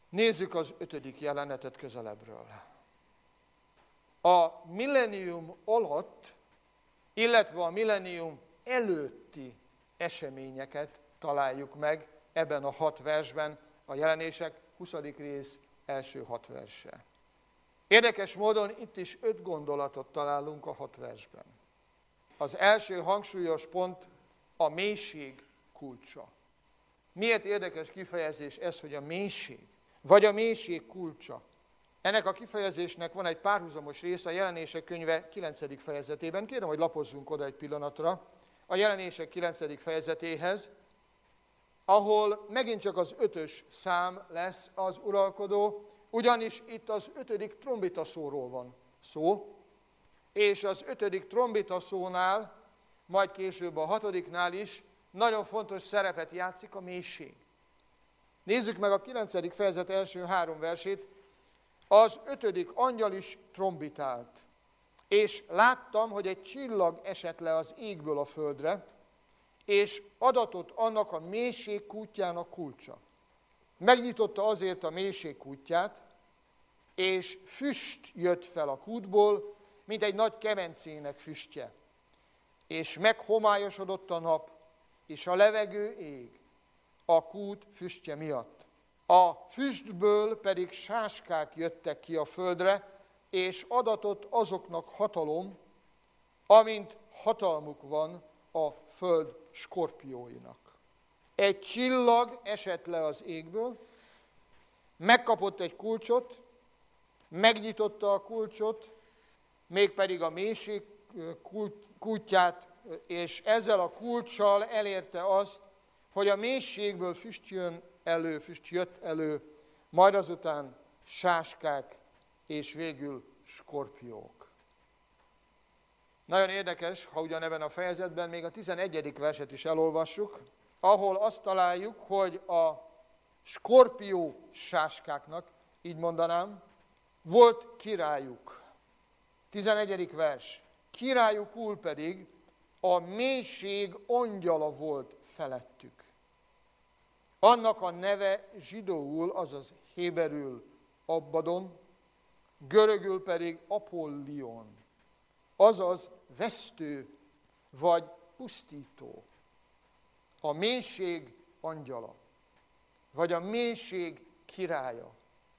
Nézzük az 5. jelenetet közelebbről. A millennium alatt, illetve a millennium előtti eseményeket találjuk meg ebben a 6 versben, a Jelenések 20. rész első 6 verse. Érdekes módon itt is 5 gondolatot találunk a 6 versben. Az első hangsúlyos pont a mélység kulcsa. Miért érdekes kifejezés ez, hogy a mélység? Vagy a mélység kulcsa? Ennek a kifejezésnek van egy párhuzamos része a Jelenések könyve 9. fejezetében. Kérem, hogy lapozzunk oda egy pillanatra a Jelenések 9. fejezetéhez, ahol megint csak az 5-ös szám lesz az uralkodó, ugyanis itt az 5. trombitaszóról van szó, és az 5. trombitaszónál, majd később a 6-nál is nagyon fontos szerepet játszik a mélység. Nézzük meg a 9. fejezet első 3 versét. Az 5. angyal is trombitált, és láttam, hogy egy csillag esett le az égből a földre, és adatott annak a mélység kútjának kulcsa. Megnyitotta azért a mélység kútját, és füst jött fel a kútból, mint egy nagy kemencének füstje. És meghomályosodott a nap, és a levegő ég a kút füstje miatt. A füstből pedig sáskák jöttek ki a földre, és adatott azoknak hatalom, amint hatalmuk van a föld skorpióinak. Egy csillag esett le az égből, megkapott egy kulcsot, megnyitotta a kulcsot, mégpedig a mélység kútját, és ezzel a kulccsal elérte azt, hogy a mélységből füst jött elő, majd azután sáskák, és végül skorpiók. Nagyon érdekes, ha ugyanebben a fejezetben még a 11. verset is elolvassuk, ahol azt találjuk, hogy a skorpió sáskáknak, így mondanám, volt királyuk. 11. vers. Királyukul pedig a mélység angyala volt felettük. Annak a neve zsidóul, azaz héberül Abaddon, görögül pedig Apollion, azaz vesztő vagy pusztító. A mélység angyala, vagy a mélység királya.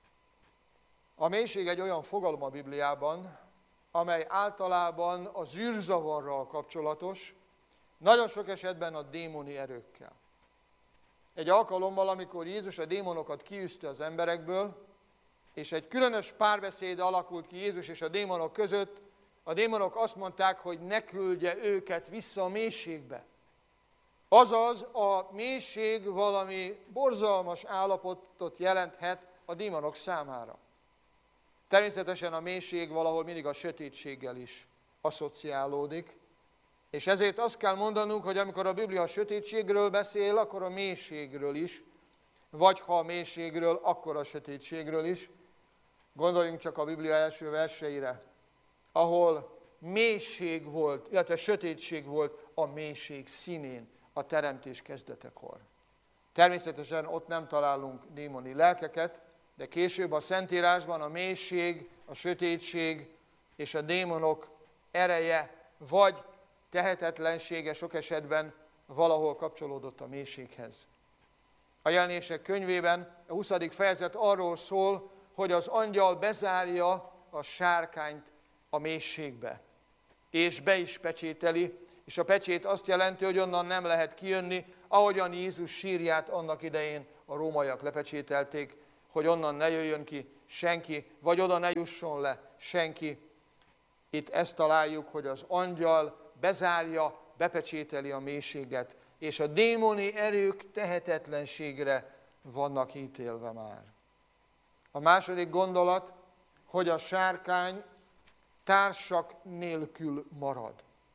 A mélység egy olyan fogalom a Bibliában, amely általában az űrzavarral kapcsolatos, nagyon sok esetben a démoni erőkkel. Egy alkalommal, amikor Jézus a démonokat kiűzte az emberekből, és egy különös párbeszéd alakult ki Jézus és a démonok között, a démonok azt mondták, hogy ne küldje őket vissza a mélységbe. Azaz a mélység valami borzalmas állapotot jelenthet a démonok számára. Természetesen a mélység valahol mindig a sötétséggel is asszociálódik, és ezért azt kell mondanunk, hogy amikor a Biblia a sötétségről beszél, akkor a mélységről is, vagy ha a mélységről, akkor a sötétségről is. Gondoljunk csak a Biblia első verseire, ahol mélység volt, illetve sötétség volt a mélység színén a teremtés kezdetekor. Természetesen ott nem találunk démoni lelkeket, de később a Szentírásban a mélység, a sötétség és a démonok ereje vagy tehetetlensége sok esetben valahol kapcsolódott a mélységhez. A Jelenések könyvében a 20. fejezet arról szól, hogy az angyal bezárja a sárkányt a mélységbe, és be is pecsételi, és a pecsét azt jelenti, hogy onnan nem lehet kijönni, ahogyan Jézus sírját annak idején a rómaiak lepecsételték, hogy onnan ne jöjjön ki senki, vagy oda ne jusson le senki. Itt ezt találjuk, hogy az angyal bezárja, bepecsételi a mélységet, és a démoni erők tehetetlenségre vannak ítélve már. A második gondolat, hogy a sárkány társak nélkül marad.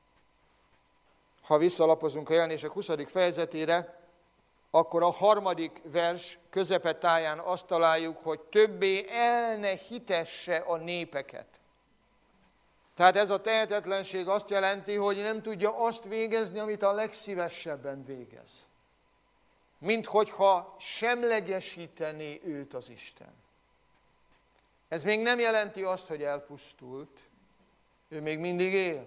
Ha visszalapozunk a Jelenések 20. fejezetére, akkor a 3. vers közepetáján azt találjuk, hogy többé el ne hitesse a népeket. Tehát ez a tehetetlenség azt jelenti, hogy nem tudja azt végezni, amit a legszívesebben végez. minthogyha semlegesítené őt az Isten. Ez még nem jelenti azt, hogy elpusztult, ő még mindig él.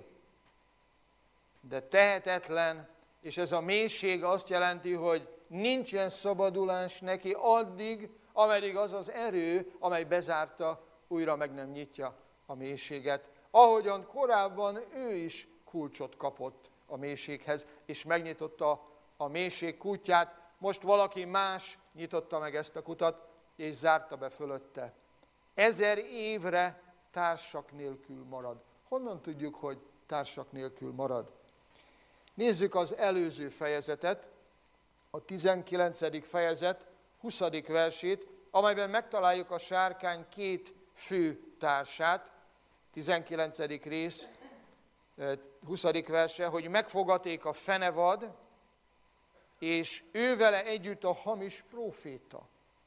De tehetetlen, és ez a mélység azt jelenti, hogy nincsen szabadulás neki addig, ameddig az az erő, amely bezárta, újra meg nem nyitja a mélységet. Ahogyan korábban ő is kulcsot kapott a mélységhez, és megnyitotta a mélység kútját, most valaki más nyitotta meg ezt a kutat, és zárta be fölötte. 1000 évre társak nélkül marad. Honnan tudjuk, hogy társak nélkül marad? Nézzük az előző fejezetet, a 19. fejezet 20. versét, amelyben megtaláljuk a sárkány két fő társát, 19. rész, 20. verse, hogy megfogaték a fenevad, és ővele együtt a hamis próféta,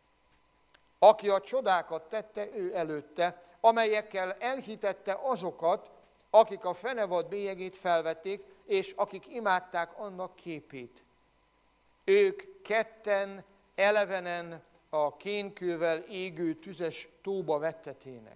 aki a csodákat tette ő előtte, amelyekkel elhitette azokat, akik a fenevad bélyegét felvették, és akik imádták annak képét. Ők ketten elevenen a kénkővel égő tüzes tóba vettetének.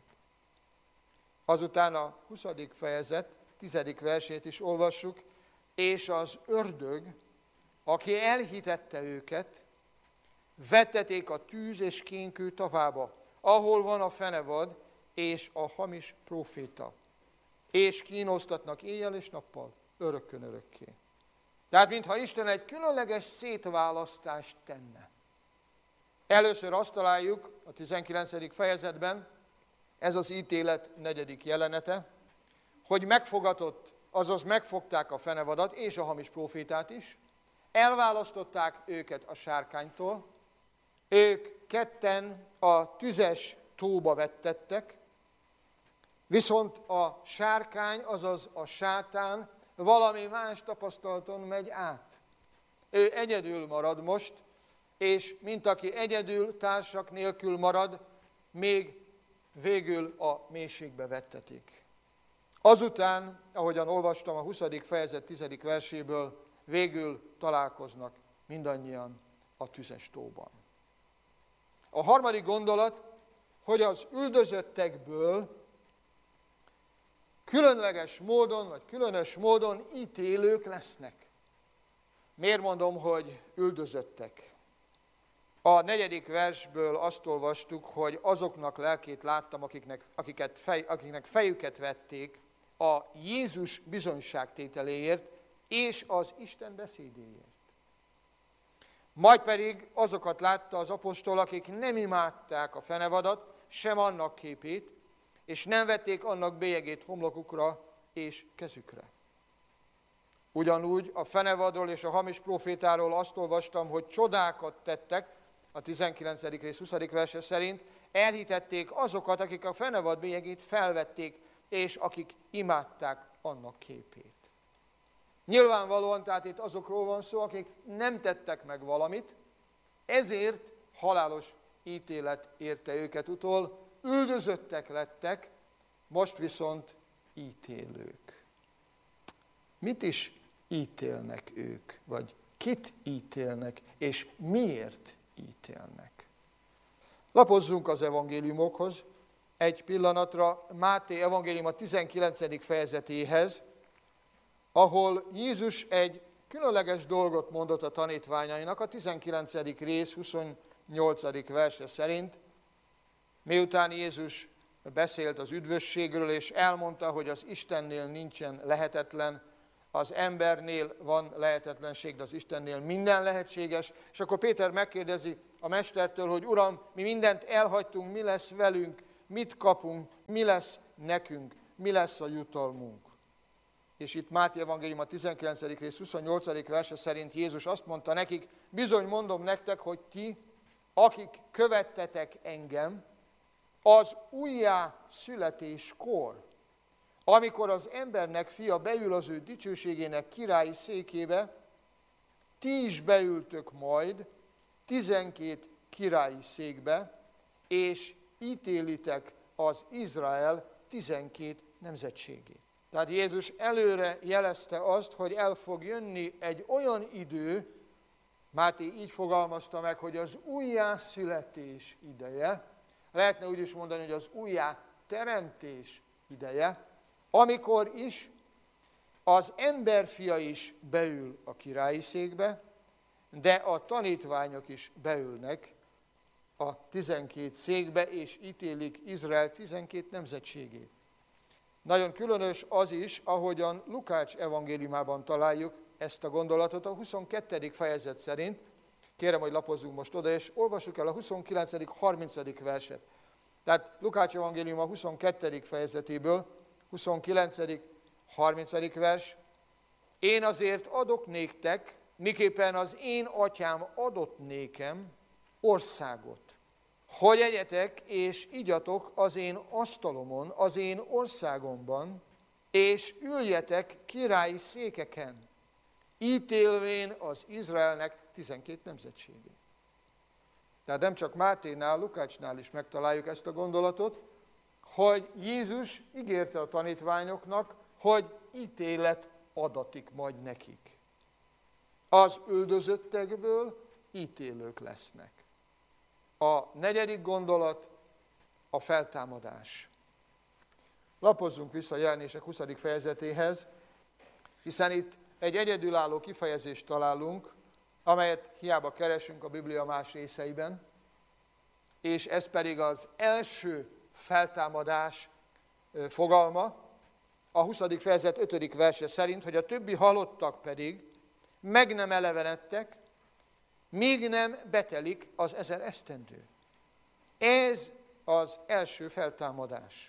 Azután a 20. fejezet 10. versét is olvassuk, és az ördög, aki elhitette őket, vetteték a tűz és kénkő tavába, ahol van a fenevad és a hamis próféta, és kínoztatnak éjjel és nappal, örökkön örökké. Tehát, mintha Isten egy különleges szétválasztást tenne. Először azt találjuk a 19. fejezetben, ez az ítélet 4. jelenete, hogy megfogatott, azaz megfogták a fenevadat és a hamis prófétát is, elválasztották őket a sárkánytól, ők ketten a tüzes tóba vettettek, viszont a sárkány, azaz a sátán valami más tapasztalaton megy át. Ő egyedül marad most, és mint aki egyedül, társak nélkül marad, még végül a mélységbe vettetik. Azután, ahogyan olvastam a 20. fejezet 10. verséből, végül találkoznak mindannyian a tüzes tóban. A harmadik gondolat, hogy az üldözöttekből különleges módon, vagy különös módon ítélők lesznek. Miért mondom, hogy üldözöttek? A 4. versből azt olvastuk, hogy azoknak lelkét láttam, akiknek fejüket vették a Jézus bizonyságtételéért és az Isten beszédéért. Majd pedig azokat látta az apostol, akik nem imádták a fenevadat, sem annak képét, és nem vették annak bélyegét homlokukra és kezükre. Ugyanúgy a fenevadról és a hamis profétáról azt olvastam, hogy csodákat tettek, a 19. rész 20. verse szerint, elhitették azokat, akik a fenevad bélyegét felvették, és akik imádták annak képét. Nyilvánvalóan, tehát itt azokról van szó, akik nem tettek meg valamit, ezért halálos ítélet érte őket utol, üldözöttek lettek, most viszont ítélők. Mit is ítélnek ők, vagy kit ítélnek, és miért ítélnek? Lapozzunk az evangéliumokhoz, egy pillanatra Máté evangélium a 19. fejezetéhez, ahol Jézus egy különleges dolgot mondott a tanítványainak, a 19. rész 28. verse szerint, miután Jézus beszélt az üdvösségről, és elmondta, hogy az Istennél nincsen lehetetlen, az embernél van lehetetlenség, de az Istennél minden lehetséges, és akkor Péter megkérdezi a mestertől, hogy Uram, mi mindent elhagytunk, mi lesz velünk, mit kapunk, mi lesz nekünk, mi lesz a jutalmunk. És itt Máté evangélium a 19. rész 28. verse szerint Jézus azt mondta nekik, bizony mondom nektek, hogy ti, akik követtetek engem, az újjászületéskor, amikor az embernek fia beül az ő dicsőségének királyi székébe, ti is beültök majd 12 királyi székbe, és ítélitek az Izrael 12 nemzetségét. Tehát Jézus előre jelezte azt, hogy el fog jönni egy olyan idő, Máté így fogalmazta meg, hogy az újjászületés ideje, lehetne úgy is mondani, hogy az újjáteremtés ideje, amikor is az emberfia is beül a királyi székbe, de a tanítványok is beülnek a 12 székbe, és ítélik Izrael 12 nemzetségét. Nagyon különös az is, ahogyan Lukács evangéliumában találjuk ezt a gondolatot a 22. fejezet szerint. Kérem, hogy lapozzunk most oda, és olvassuk el a 29. 30. verset. Tehát Lukács evangélium a 22. fejezetéből, 29. 30. vers. Én azért adok néktek, miképpen az én atyám adott nékem országot, hogy egyetek és igyatok az én asztalomon, az én országomban, és üljetek királyi székeken, ítélvén az Izraelnek 12 nemzetségét. Tehát nem csak Máténál, Lukácsnál is megtaláljuk ezt a gondolatot, hogy Jézus ígérte a tanítványoknak, hogy ítélet adatik majd nekik. Az üldözöttekből ítélők lesznek. A negyedik gondolat a feltámadás. Lapozzunk vissza a Jelenések 20. fejezetéhez, hiszen itt egy egyedülálló kifejezést találunk, amelyet hiába keresünk a Biblia más részeiben, és ez pedig az első feltámadás fogalma, a 20. fejezet 5. verse szerint, hogy a többi halottak pedig meg nem elevenedtek, míg nem betelik az 1000 esztendő. Ez az első feltámadás.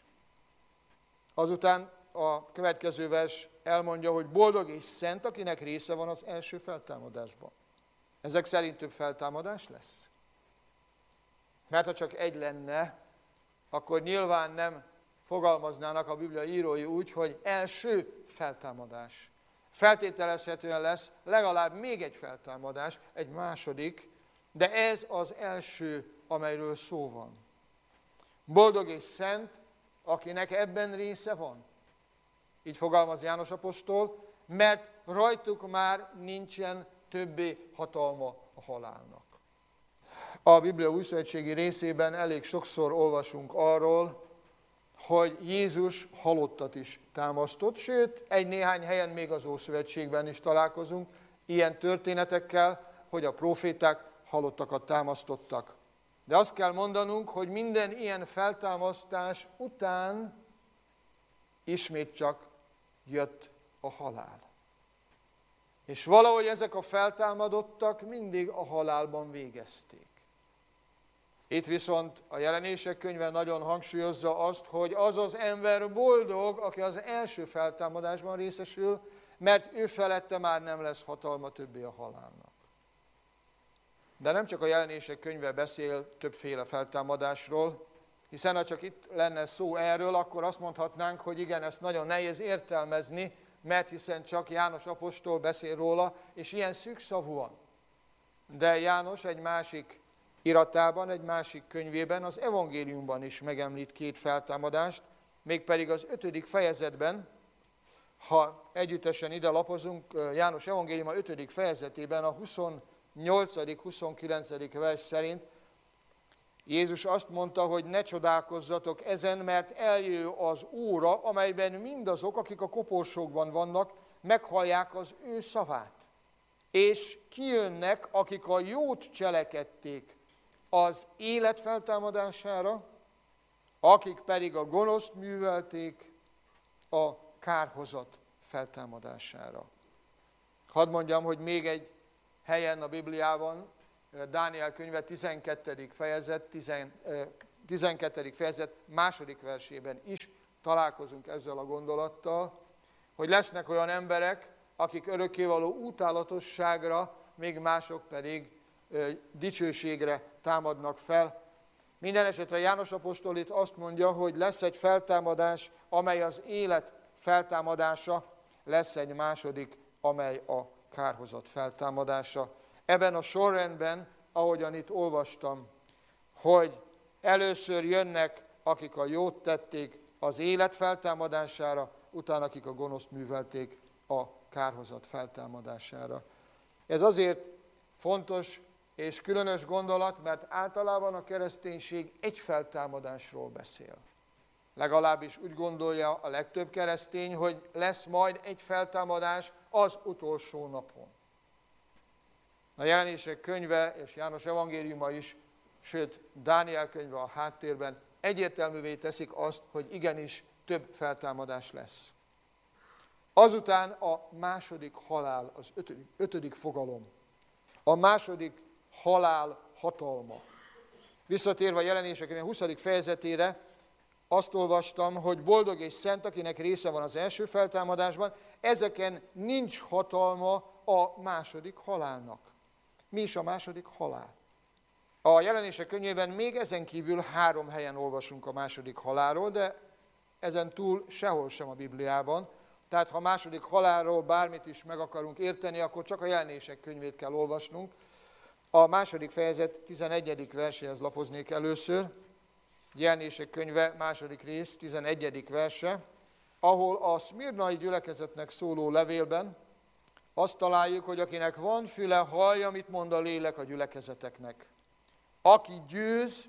Azután a következő vers elmondja, hogy boldog és szent, akinek része van az első feltámadásban. Ezek szerint több feltámadás lesz? Mert ha csak egy lenne, akkor nyilván nem fogalmaznának a Biblia írói úgy, hogy első feltámadás. Feltételezhetően lesz legalább még egy feltámadás, egy második, de ez az első, amelyről szó van. Boldog és szent, akinek ebben része van. Így fogalmaz János apostol, mert rajtuk már nincsen többé hatalma a halálnak. A Biblia újszövetségi részében elég sokszor olvasunk arról, hogy Jézus halottat is támasztott, sőt, egy-néhány helyen még az Ószövetségben is találkozunk ilyen történetekkel, hogy a próféták halottakat támasztottak. De azt kell mondanunk, hogy minden ilyen feltámasztás után ismét csak jött a halál. És valahogy ezek a feltámadottak mindig a halálban végezték. Itt viszont a Jelenések könyve nagyon hangsúlyozza azt, hogy az az ember boldog, aki az első feltámadásban részesül, mert ő felette már nem lesz hatalma többé a halálnak. De nem csak a Jelenések könyve beszél többféle feltámadásról, hiszen ha csak itt lenne szó erről, akkor azt mondhatnánk, hogy igen, ezt nagyon nehéz értelmezni, mert hiszen csak János apostol beszél róla, és ilyen szűkszavúan. De János egy másik iratában, egy másik könyvében, az evangéliumban is megemlít két feltámadást, mégpedig az 5. fejezetben, ha együttesen ide lapozunk, János evangéliuma 5. fejezetében a 28.-29. vers szerint Jézus azt mondta, hogy ne csodálkozzatok ezen, mert eljő az óra, amelyben mindazok, akik a koporsókban vannak, meghallják az ő szavát. És kijönnek, akik a jót cselekedték az élet feltámadására, akik pedig a gonoszt művelték a kárhozat feltámadására. Hadd mondjam, hogy még egy helyen a Bibliában, Dániel könyve 12. fejezet második versében is találkozunk ezzel a gondolattal, hogy lesznek olyan emberek, akik örökkévaló utálatosságra, még mások pedig dicsőségre támadnak fel. Minden esetre János apostol itt azt mondja, hogy lesz egy feltámadás, amely az élet feltámadása, lesz egy második, amely a kárhozat feltámadása. Ebben a sorrendben, ahogyan itt olvastam, hogy először jönnek, akik a jót tették az élet feltámadására, utána akik a gonoszt művelték a kárhozat feltámadására. Ez azért fontos és különös gondolat, mert általában a kereszténység egy feltámadásról beszél. Legalábbis úgy gondolja a legtöbb keresztény, hogy lesz majd egy feltámadás az utolsó napon. A Jelenések könyve és János evangéliuma is, sőt Dániel könyve a háttérben egyértelművé teszik azt, hogy igenis több feltámadás lesz. Azután a második halál, az ötödik fogalom. A második halál hatalma. Visszatérve a Jelenések könyve 20. fejezetére, azt olvastam, hogy boldog és szent, akinek része van az első feltámadásban, ezeken nincs hatalma a második halálnak. Mi is a második halál? A Jelenések könyvében még ezen kívül 3 helyen olvasunk a második halálról, de ezen túl sehol sem a Bibliában. Tehát ha a második halálról bármit is meg akarunk érteni, akkor csak a Jelenések könyvét kell olvasnunk. A második fejezet 11. verséhez lapoznék először. Jelenések könyve, második rész, 11. verse, ahol a szmirnai gyülekezetnek szóló levélben azt találjuk, hogy akinek van füle, hallja, mit mond a lélek a gyülekezeteknek. Aki győz,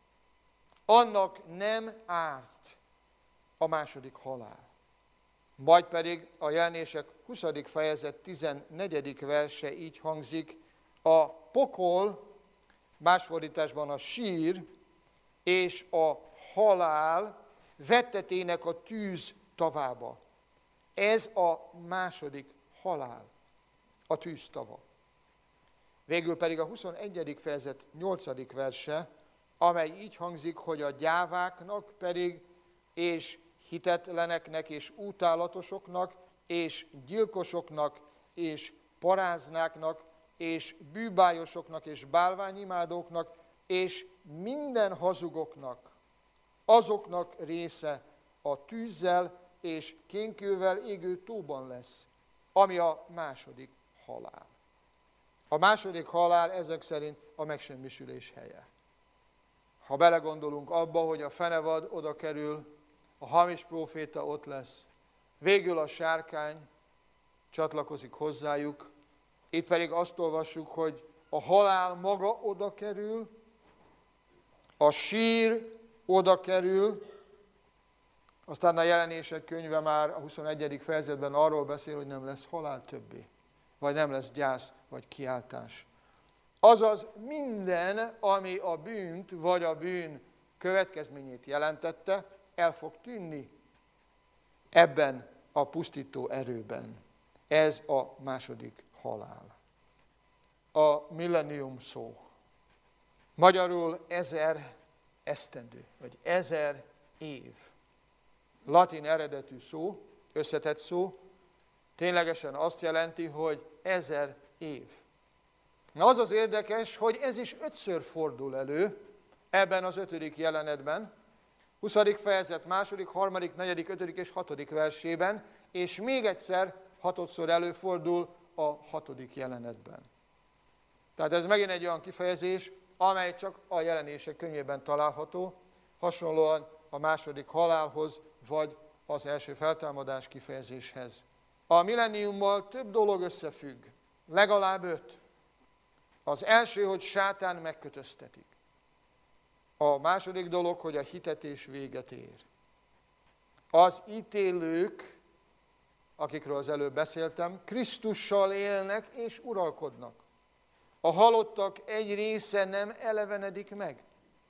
annak nem árt a második halál. Majd pedig a Jelenések 20. fejezet 14. verse így hangzik, a pokol, más fordításban a sír, és a halál vettetének a tűz tavába. Ez a második halál, a tűztava. Végül pedig a 21. fejezet 8. verse, amely így hangzik, hogy a gyáváknak pedig, és hitetleneknek, és utálatosoknak, és gyilkosoknak, és paráznáknak, és bűbájosoknak, és bálványimádóknak, és minden hazugoknak, azoknak része a tűzzel és kénkővel égő tóban lesz, ami a második halál. A második halál ezek szerint a megsemmisülés helye. Ha belegondolunk abba, hogy a fenevad oda kerül, a hamis próféta ott lesz, végül a sárkány csatlakozik hozzájuk, itt pedig azt olvassuk, hogy a halál maga oda kerül, a sír oda kerül, aztán a Jelenések könyve már a 21. fejezetben arról beszél, hogy nem lesz halál többé, vagy nem lesz gyász, vagy kiáltás. Azaz minden, ami a bűnt, vagy a bűn következményét jelentette, el fog tűnni ebben a pusztító erőben. Ez a második halál. A millennium szó. Magyarul 1000 esztendő, vagy 1000 év. Latin eredetű szó, összetett szó, ténylegesen azt jelenti, hogy 1000 év. Na az az érdekes, hogy ez is 5-ször fordul elő ebben az 5. jelenetben, 20. fejezet 2., 3., 4., 5. és 6. versében, és még egyszer 6-szor előfordul a 6. jelenetben. Tehát ez megint egy olyan kifejezés, amely csak a Jelenések könyvében található, hasonlóan a második halálhoz, vagy az első feltámadás kifejezéshez. A millenniummal több dolog összefügg, legalább 5. Az első, hogy sátán megkötöztetik. A második dolog, hogy a hitetés véget ér. Az ítélők, akikről az előbb beszéltem, Krisztussal élnek és uralkodnak. A halottak egy része nem elevenedik meg.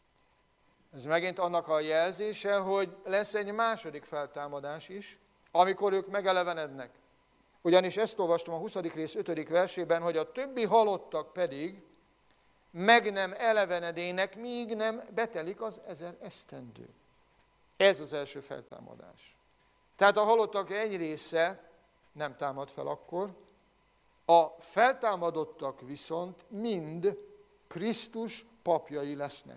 Ez megint annak a jelzése, hogy lesz egy második feltámadás is, amikor ők megelevenednek. Ugyanis ezt olvastam a 20. rész 5. versében, hogy a többi halottak pedig meg nem elevenedének, míg nem betelik az 1000 esztendő. Ez az első feltámadás. Tehát a halottak egy része nem támad fel akkor, a feltámadottak viszont mind Krisztus papjai lesznek.